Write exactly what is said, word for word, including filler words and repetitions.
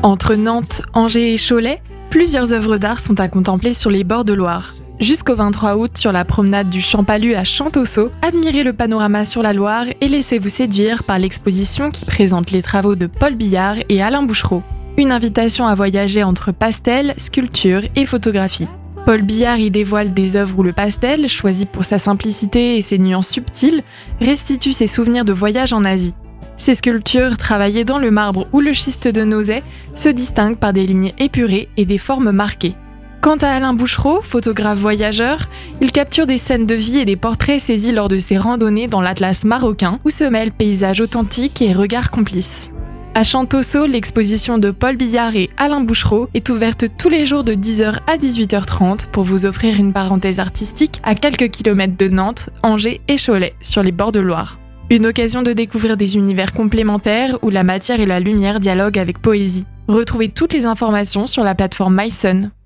Entre Nantes, Angers et Cholet, plusieurs œuvres d'art sont à contempler sur les bords de Loire. Jusqu'au vingt-trois août, sur la promenade du Champalu à Champtoceau, admirez le panorama sur la Loire et laissez-vous séduire par l'exposition qui présente les travaux de Paul Billard et Alain Bouchereau. Une invitation à voyager entre pastel, sculpture et photographie. Paul Billard y dévoile des œuvres où le pastel, choisi pour sa simplicité et ses nuances subtiles, restitue ses souvenirs de voyage en Asie. Ces sculptures, travaillées dans le marbre ou le schiste de Nozay, se distinguent par des lignes épurées et des formes marquées. Quant à Alain Bouchereau, photographe voyageur, il capture des scènes de vie et des portraits saisis lors de ses randonnées dans l'Atlas marocain, où se mêlent paysages authentiques et regards complices. À Champtoceau, l'exposition de Paul Billard et Alain Bouchereau est ouverte tous les jours de dix heures à dix-huit heures trente pour vous offrir une parenthèse artistique à quelques kilomètres de Nantes, Angers et Cholet, sur les bords de Loire. Une occasion de découvrir des univers complémentaires où la matière et la lumière dialoguent avec poésie. Retrouvez toutes les informations sur la plateforme mysun.